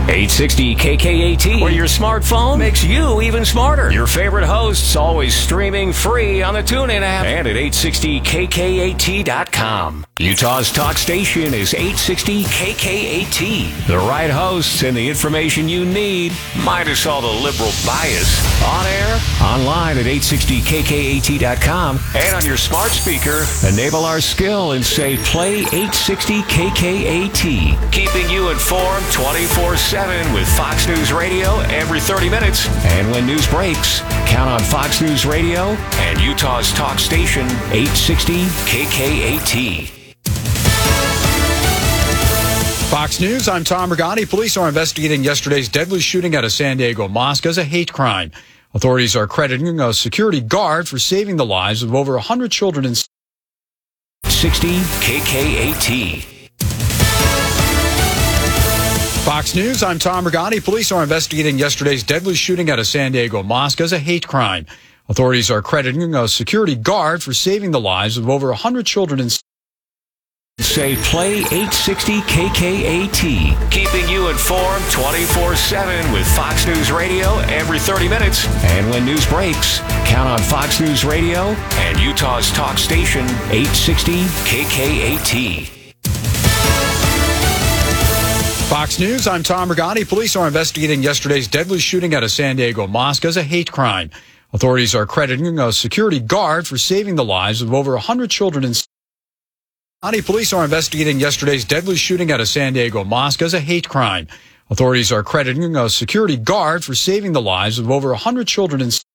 860 KKAT, where your smartphone makes you even smarter. Your favorite hosts always streaming free on the TuneIn app and at 860KKAT.com. Utah's talk station is 860 KKAT. The right hosts and the information you need, minus all the liberal bias. On air, online at 860KKAT.com, and on your smart speaker, enable our skill and say play 860 KKAT. Keeping you informed 24/7 with Fox News Radio every 30 minutes. And when news breaks, count on Fox News Radio and Utah's talk station 860 KKAT. Fox News, I'm Tom Regani. Police are investigating yesterday's deadly shooting at a San Diego mosque as a hate crime. Authorities are crediting a security guard for saving the lives of over 100 children in 60 KKAT. Fox News, I'm Tom Regani. Police are investigating yesterday's deadly shooting at a San Diego mosque as a hate crime. Authorities are crediting a security guard for saving the lives of over 100 children in Say play 860 KKAT. Keeping you informed 24/7 with Fox News Radio every 30 minutes. And when news breaks, count on Fox News Radio and Utah's talk station 860 KKAT. Fox News, I'm Tom Regani. Police are investigating yesterday's deadly shooting at a San Diego mosque as a hate crime. Authorities are crediting a security guard for saving the lives of over 100 children in Police are investigating yesterday's deadly shooting at a San Diego mosque as a hate crime. Authorities are crediting a security guard for saving the lives of over 100 children in